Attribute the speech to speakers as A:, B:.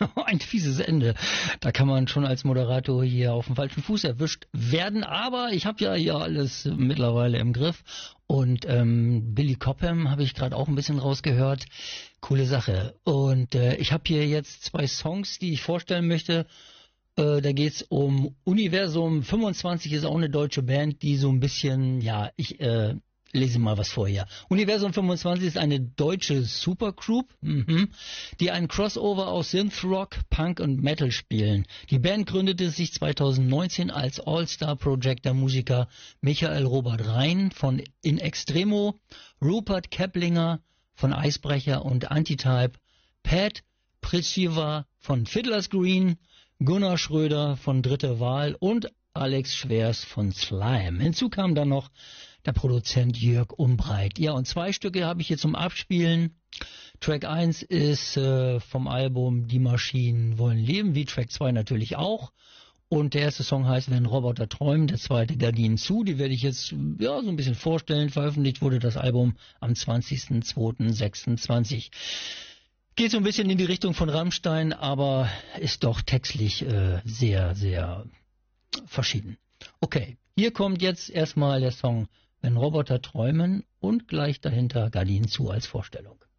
A: Ein fieses Ende. Da kann man schon als Moderator hier auf dem falschen Fuß erwischt werden. Aber ich habe ja hier alles mittlerweile im Griff. Und Billy Cobham habe ich gerade auch ein bisschen rausgehört. Coole Sache. Und ich habe hier jetzt 2 Songs, die ich vorstellen möchte. Da geht's um Universum 25, ist auch eine deutsche Band, die so ein bisschen, ja, ich lese mal was vor hier. Universum 25 ist eine deutsche Supergroup, die einen Crossover aus Synthrock, Punk und Metal spielen. Die Band gründete sich 2019 als All-Star-Projekt der Musiker Michael Robert Rhein von In Extremo, Rupert Keplinger von Eisbrecher und Antitype, Pat Prisciva von Fiddler's Green, Gunnar Schröder von Dritte Wahl und Alex Schwers von Slime. Hinzu kam dann noch der Produzent Jörg Umbreit. Ja, und 2 Stücke habe ich hier zum Abspielen. Track 1 ist vom Album Die Maschinen wollen leben, wie Track 2 natürlich auch. Und der erste Song heißt Wenn Roboter träumen, der zweite Gardinen zu. Die werde ich jetzt so ein bisschen vorstellen. Veröffentlicht wurde das Album am 20.02.26. Geht so ein bisschen in die Richtung von Rammstein, aber ist doch textlich sehr, sehr verschieden. Okay, hier kommt jetzt erstmal der Song Wenn Roboter träumen und gleich dahinter Gardinen zu als Vorstellung.